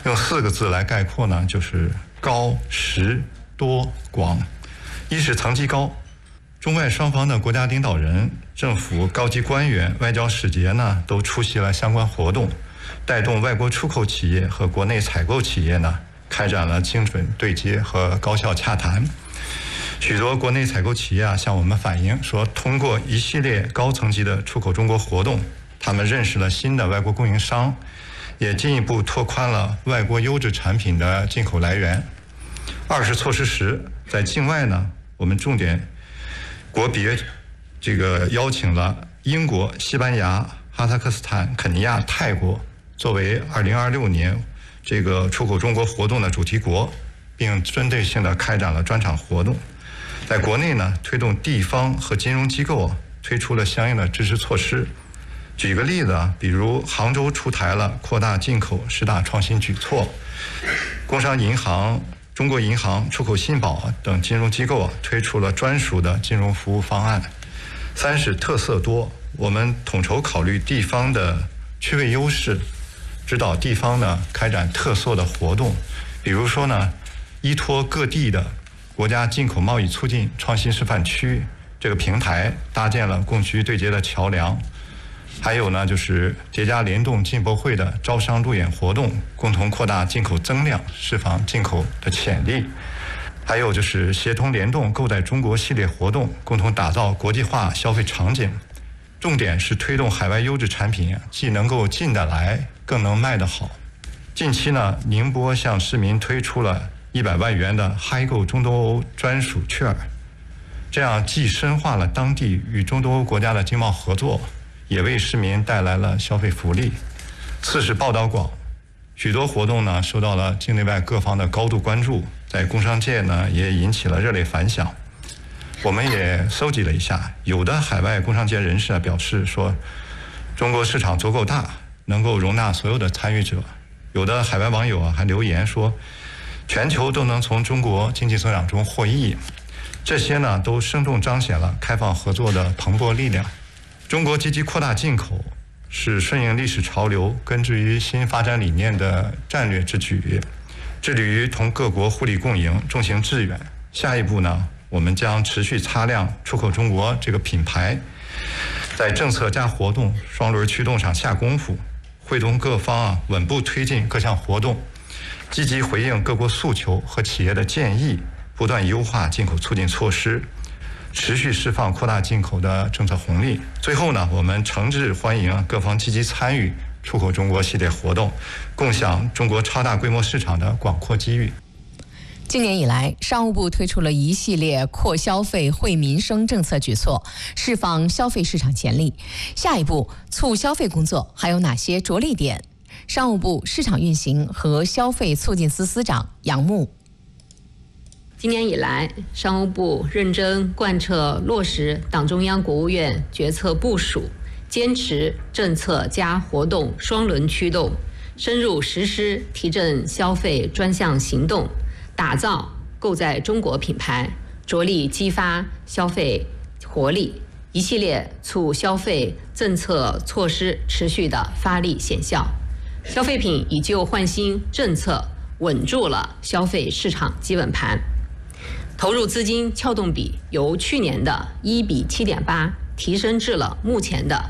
用4个字来概括呢，就是高、实、多、广。一是层级高，中外双方的国家领导人、政府高级官员、外交使节呢都出席了相关活动，带动外国出口企业和国内采购企业呢开展了精准对接和高效洽谈。许多国内采购企业向我们反映说，通过一系列高层级的出口中国活动，他们认识了新的外国供应商，也进一步拓宽了外国优质产品的进口来源。二是措施时，在境外呢，我们重点国别邀请了英国、西班牙、哈萨克斯坦、肯尼亚、泰国作为2026年出口中国活动的主题国，并针对性的开展了专场活动。在国内呢，推动地方和金融机构推出了相应的支持措施。举个例子比如杭州出台了扩大进口10大创新举措，工商银行、中国银行、出口信保等金融机构推出了专属的金融服务方案。三是特色多，我们统筹考虑地方的区位优势，指导地方呢开展特色的活动。比如说呢，依托各地的国家进口贸易促进创新示范区这个平台，搭建了供需对接的桥梁。还有呢，就是叠加联动进博会的招商路演活动，共同扩大进口增量，释放进口的潜力。还有就是协同联动购在中国系列活动，共同打造国际化消费场景。重点是推动海外优质产品既能够进得来，更能卖得好。近期呢，宁波向市民推出了100万元的嗨购中东欧专属券，这样既深化了当地与中东欧国家的经贸合作，也为市民带来了消费福利。四是报道广，许多活动呢受到了境内外各方的高度关注，在工商界呢也引起了热烈反响。我们也搜集了一下，有的海外工商界人士表示说，中国市场足够大，能够容纳所有的参与者。有的海外网友还留言说，全球都能从中国经济增长中获益。这些呢都生动彰显了开放合作的蓬勃力量。中国积极扩大进口是顺应历史潮流、根植于新发展理念的战略之举，致力于同各国互利共赢、众行致远。下一步呢，我们将持续擦亮出口中国这个品牌，在政策加活动双轮驱动上下功夫，会同各方稳步推进各项活动，积极回应各国诉求和企业的建议，不断优化进口促进措施，持续释放扩大进口的政策红利。最后呢，我们诚挚欢迎各方积极参与出口中国系列活动，共享中国超大规模市场的广阔机遇。 今年以来，商务部推出了一系列扩消费、惠民生政策举措，释放消费市场潜力。下一步促消费工作还有哪些着力点？商务部市场运行和消费促进司司长杨牧。 今年以来，商务部认真贯彻落实党中央、国务院决策部署，坚持政策加活动双轮驱动，深入实施提振消费专项行动，打造购在中国品牌，着力激发消费活力。一系列促消费政策措施持续的发力显效，消费品以旧换新政策稳住了消费市场基本盘。投入资金撬动比由去年的1:7.8提升至了目前的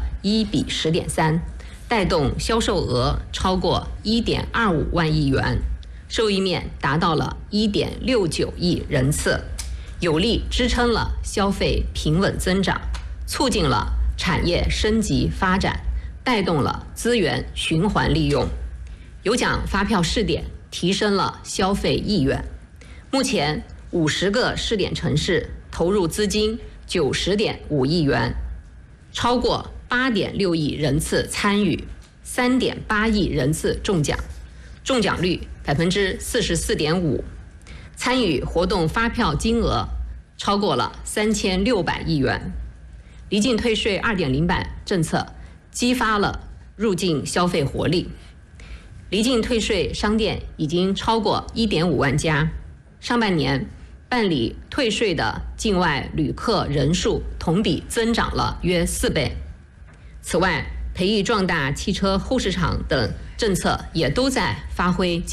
1:10.3，带动销售额超过1.25万亿元，受益面达到了1.69亿人次，有力支撑了消费平稳增长，促进了产业升级发展，带动了资源循环利用。有奖发票试点提升了消费意愿，目前50个试点城市投入资金90.5亿元，超过8.6亿人次参与，3.8亿人次中奖，中奖率44.5%，参与活动发票金额超过了3600亿元。离境退税2.0版政策激发了入境消费活力，离境退税商店已经超过1.5万家。上半年办理退税的境外旅客人数同比增长了约4倍。此外，培育壮大汽车后市场等政策也都在发挥